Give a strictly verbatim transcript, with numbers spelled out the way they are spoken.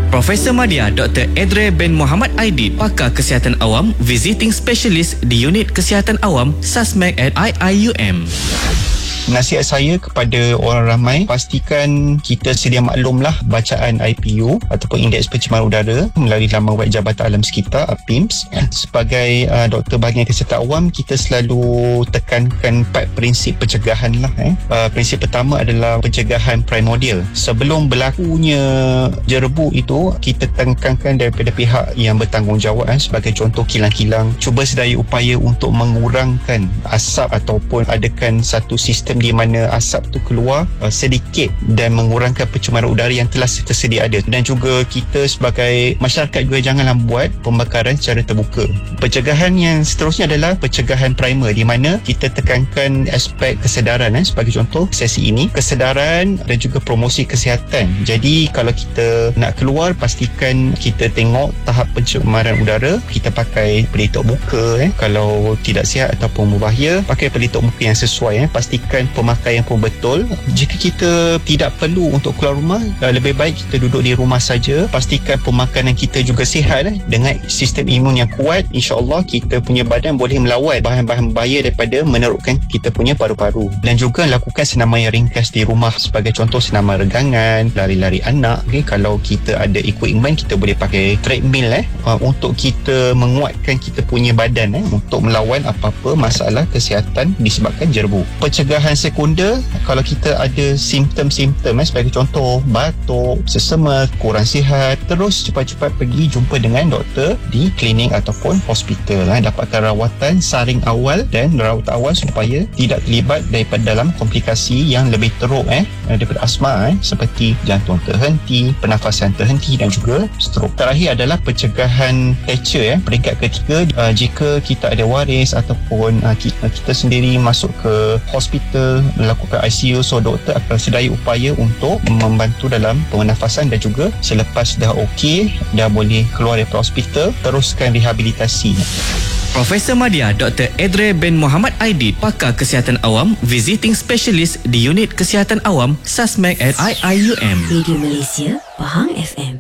Profesor Madya Doktor Edre bin Muhammad Aidit, pakar kesihatan awam, visiting specialist di Unit Kesihatan Awam Susmek at I I U M. Nasihat saya kepada orang ramai, pastikan kita sedia maklumlah bacaan I P U ataupun Indeks Pencemaran Udara melalui laman web Jabatan Alam Sekitar P I M S. Sebagai uh, doktor bahagian kesihatan awam, kita selalu tekankan empat prinsip pencegahan lah. Eh. Uh, prinsip pertama adalah pencegahan primordial. Sebelum berlakunya jerebu itu, kita tekankan daripada pihak yang bertanggungjawab, eh, sebagai contoh kilang-kilang, cuba sedaya upaya untuk mengurangkan asap ataupun adakan satu sistem di mana asap tu keluar uh, sedikit dan mengurangkan pencemaran udara yang telah tersedia ada. Dan juga kita sebagai masyarakat juga janganlah buat pembakaran secara terbuka. Pencegahan yang seterusnya adalah pencegahan primer, di mana kita tekankan aspek kesedaran, eh, sebagai contoh sesi ini, kesedaran dan juga promosi kesihatan. Jadi kalau kita nak keluar, pastikan kita tengok tahap pencemaran udara, kita pakai pelitup muka, eh. Kalau tidak sihat ataupun berbahaya, pakai pelitup muka yang sesuai, eh. Pastikan pemakaian pun betul. Jika kita tidak perlu untuk keluar rumah, lebih baik kita duduk di rumah saja. Pastikan pemakanan kita juga sihat, eh. Dengan sistem imun yang kuat, insya-Allah kita punya badan boleh melawan bahan-bahan berbahaya daripada menerukkan kita punya paru-paru. Dan juga lakukan senaman yang ringkas di rumah, sebagai contoh senaman regangan, lari-lari anak. Okay, kalau kita ada equipment, kita boleh pakai treadmill, eh, untuk kita menguatkan kita punya badan, eh, untuk melawan apa-apa masalah kesihatan disebabkan jerebu. Pencegahan sekunder, kalau kita ada simptom-simptom, eh, sebagai contoh batuk, sesama, kurang sihat, terus cepat-cepat pergi jumpa dengan doktor di klinik ataupun hospital, eh, dapatkan rawatan saring awal dan rawatan awal supaya tidak terlibat daripada dalam komplikasi yang lebih teruk, eh, daripada asma, eh, seperti jantung terhenti, pernafasan terhenti dan juga strok. Terakhir adalah pencegahan fracture, eh, peringkat ketiga, uh, jika kita ada waris ataupun uh, kita, kita sendiri masuk ke hospital melakukan I C U, so doktor akan sedaya upaya untuk membantu dalam pernafasan, dan juga selepas dah okey, dah boleh keluar dari hospital, teruskan rehabilitasi. Profesor Madya Doktor Edre bin Muhammad Aidit, pakar kesihatan awam, visiting specialist di Unit Kesihatan Awam Susmek at I I U M. Radio Malaysia, Pahang F M.